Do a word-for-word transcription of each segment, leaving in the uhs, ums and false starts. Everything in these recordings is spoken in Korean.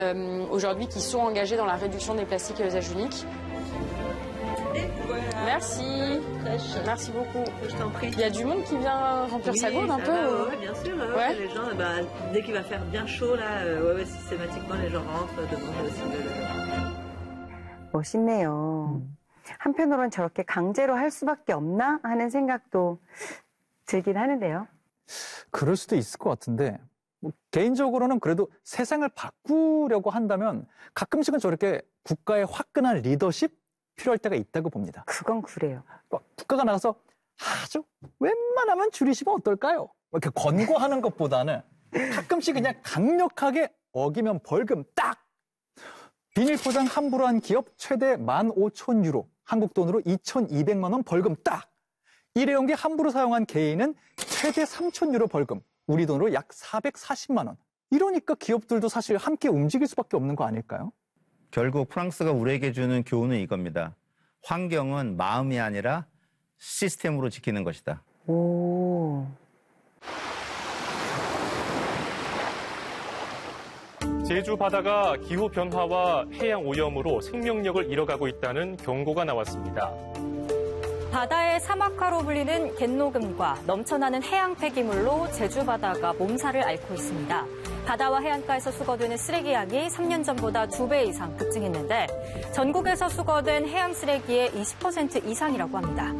Euh, aujourd'hui qui sont engagés dans la réduction des plastiques et usages uniques. Merci. Merci beaucoup. Je t'en prie. Il y a du monde qui vient remplir oui, sa gourde un peu va, ouais, bien sûr. Ouais, ouais. Les gens, bah, dès qu'il va faire bien chaud, là, euh, ouais, ouais, systématiquement, les gens rentrent, demandent aussi de... 멋있네요. 음. 한편으로는 저렇게 강제로 할 수밖에 없나 하는 생각도 들긴 하는데요. 그럴 수도 있을 것 같은데 뭐 개인적으로는 그래도 세상을 바꾸려고 한다면 가끔씩은 저렇게 국가의 화끈한 리더십 필요할 때가 있다고 봅니다. 그건 그래요. 국가가 나가서 아주 웬만하면 줄이시면 어떨까요? 이렇게 권고하는 것보다는 가끔씩 그냥 강력하게 어기면 벌금 딱! 비닐 포장 함부로 한 기업 최대 만 오천 유로, 한국 돈으로 이천이백만 원 벌금 딱! 일회용기 함부로 사용한 개인은 최대 삼천 유로 벌금, 우리 돈으로 약 사백사십만 원. 이러니까 기업들도 사실 함께 움직일 수밖에 없는 거 아닐까요? 결국 프랑스가 우리에게 주는 교훈은 이겁니다. 환경은 마음이 아니라 시스템으로 지키는 것이다. 오. 제주 바다가 기후 변화와 해양 오염으로 생명력을 잃어가고 있다는 경고가 나왔습니다. 바다의 사막화로 불리는 갯녹음과 넘쳐나는 해양 폐기물로 제주 바다가 몸살을 앓고 있습니다. 바다와 해안가에서 수거되는 쓰레기 양이 삼 년 전보다 두 배 이상 급증했는데 전국에서 수거된 해양 쓰레기의 이십 퍼센트 이상이라고 합니다.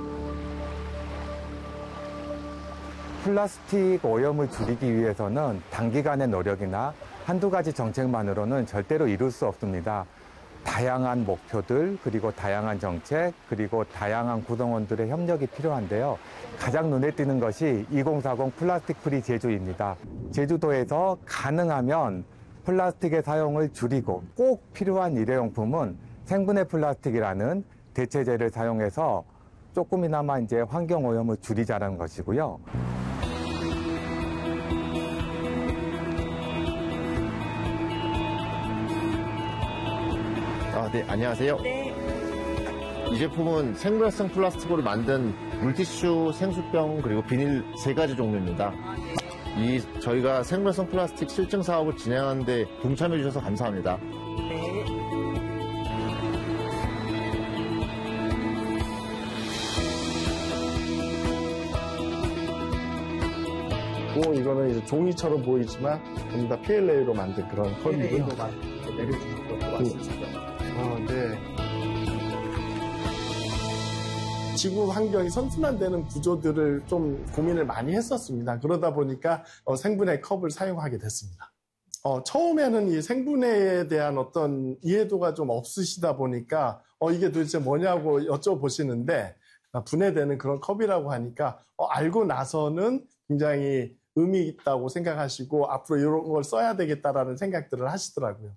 플라스틱 오염을 줄이기 위해서는 단기간의 노력이나 한두 가지 정책만으로는 절대로 이룰 수 없습니다. 다양한 목표들, 그리고 다양한 정책, 그리고 다양한 구성원들의 협력이 필요한데요. 가장 눈에 띄는 것이 이천사십 플라스틱 프리 제주입니다. 제주도에서 가능하면 플라스틱의 사용을 줄이고 꼭 필요한 일회용품은 생분해 플라스틱이라는 대체재를 사용해서 조금이나마 이제 환경 오염을 줄이자는 것이고요. 아, 네, 안녕하세요. 네. 이 제품은 생물성 플라스틱으로 만든 물티슈, 생수병, 그리고 비닐 세 가지 종류입니다. 이 저희가 생물성 플라스틱 실증 사업을 진행하는 데 동참해 주셔서 감사합니다. 네. 뭐 이거는 이제 종이처럼 보이지만 전부 다 피엘에이로 만든 그런 컵이고요. 내려주는 것도 맞습니다. 어, 네. 지구 환경이 선순환되는 구조들을 좀 고민을 많이 했었습니다. 그러다 보니까 어, 생분해 컵을 사용하게 됐습니다. 어, 처음에는 이 생분해에 대한 어떤 이해도가 좀 없으시다 보니까 어, 이게 도대체 뭐냐고 여쭤보시는데 어, 분해되는 그런 컵이라고 하니까 어, 알고 나서는 굉장히 의미 있다고 생각하시고 앞으로 이런 걸 써야 되겠다라는 생각들을 하시더라고요.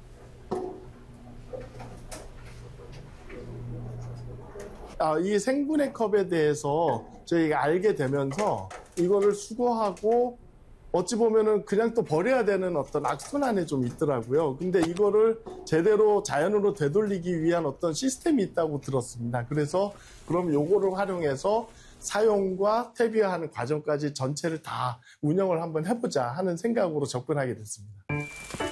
아, 이 생분해 컵에 대해서 저희가 알게 되면서 이거를 수거하고 어찌 보면은 그냥 또 버려야 되는 어떤 악순환에 좀 있더라고요. 근데 이거를 제대로 자연으로 되돌리기 위한 어떤 시스템이 있다고 들었습니다. 그래서 그럼 요거를 활용해서 사용과 퇴비화하는 과정까지 전체를 다 운영을 한번 해보자 하는 생각으로 접근하게 됐습니다.